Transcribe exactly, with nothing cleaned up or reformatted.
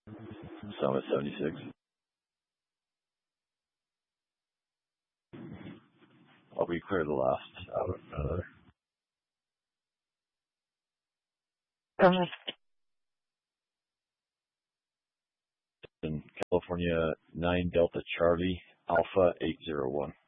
Summit seventy-six. I'll be clear the last out of another. In California, nine Delta Charlie, Alpha eight zero one.